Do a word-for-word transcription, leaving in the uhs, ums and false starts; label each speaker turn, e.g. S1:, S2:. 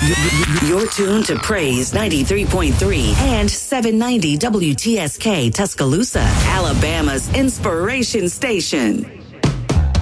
S1: You're tuned to Praise ninety-three point three and seven ninety W T S K Tuscaloosa, Alabama's inspiration station.